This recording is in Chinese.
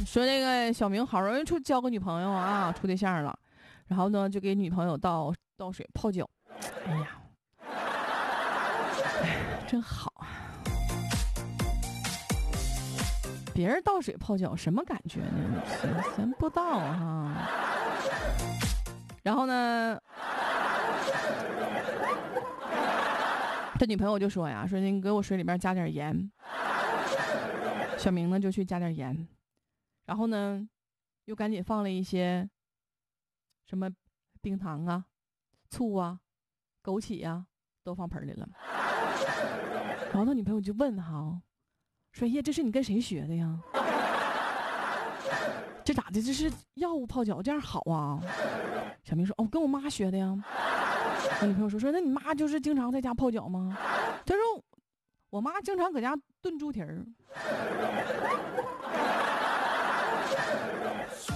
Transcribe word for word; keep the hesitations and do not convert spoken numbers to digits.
说那个小明好容易处交个女朋友啊，处对象了，然后呢就给女朋友倒倒水泡脚。哎呀，哎，真好啊！别人倒水泡脚什么感觉呢？咱不知道哈。然后呢，他女朋友就说呀，说你给我水里边加点盐。小明呢就去加点盐，然后呢又赶紧放了一些什么冰糖啊、醋啊、枸杞啊都放盆里了。然后他女朋友就问哈，说耶，这是你跟谁学的呀？这咋的？这是药物泡脚，这样好啊？小明说哦，跟我妈学的呀。我女朋友说说那你妈就是经常在家泡脚吗？他说我妈经常搁家炖猪蹄儿。